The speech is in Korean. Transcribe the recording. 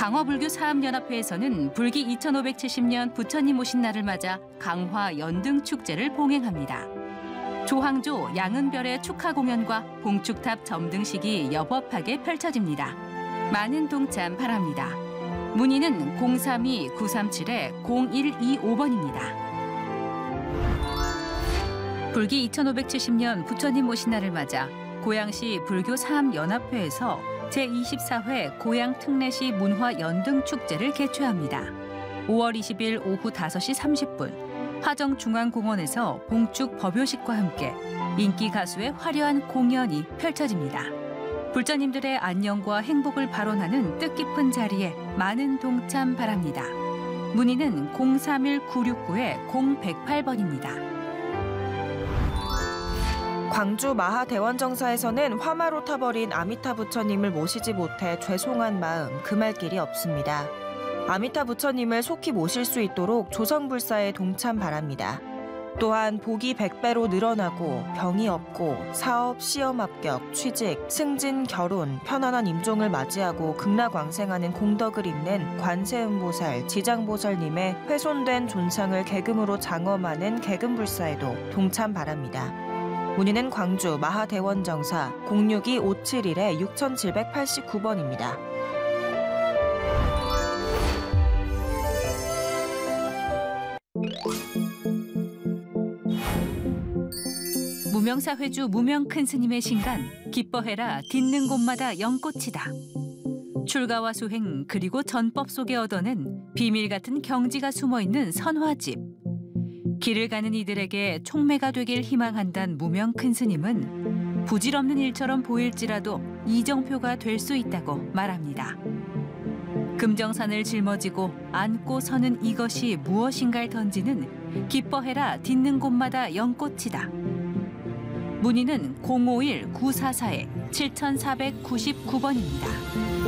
강화불교 사암연합회에서는 불기 2570년 부처님 오신 날을 맞아 강화 연등 축제를 봉행합니다. 조항조 양은별의 축하 공연과 봉축탑 점등식이 여법하게 펼쳐집니다. 많은 동참 바랍니다. 문의는 032-937-0125번입니다. 불기 2570년 부처님 오신 날을 맞아 고양시 불교 사암연합회에서 제24회 고양 특례시 문화 연등 축제를 개최합니다. 5월 20일 오후 5시 30분 화정중앙공원에서 봉축 법요식과 함께 인기 가수의 화려한 공연이 펼쳐집니다. 불자님들의 안녕과 행복을 발언하는 뜻깊은 자리에 많은 동참 바랍니다. 문의는 031-969-0108번입니다. 광주 마하대원정사에서는 화마로 타버린 아미타 부처님을 모시지 못해 죄송한 마음 금할 길이 없습니다. 아미타 부처님을 속히 모실 수 있도록 조성불사에 동참 바랍니다. 또한 복이 100배로 늘어나고 병이 없고 사업, 시험 합격, 취직, 승진, 결혼, 편안한 임종을 맞이하고 극락왕생하는 공덕을 잇는 관세음보살, 지장보살님의 훼손된 존상을 계금으로 장엄하는 계금불사에도 동참 바랍니다. 문의는 광주 마하대원정사 062-571-6789번입니다. 무명사회주 무명큰스님의 신간 기뻐해라 딛는 곳마다 연꽃이다. 출가와 수행 그리고 전법 속에 얻어낸 비밀 같은 경지가 숨어있는 선화집. 길을 가는 이들에게 촉매가 되길 희망한단 무명큰스님은 부질없는 일처럼 보일지라도 이정표가 될 수 있다고 말합니다. 금정산을 짊어지고 안고 서는 이것이 무엇인가를 던지는 기뻐해라 딛는 곳마다 연꽃이다. 문의는 051-944-7499번입니다.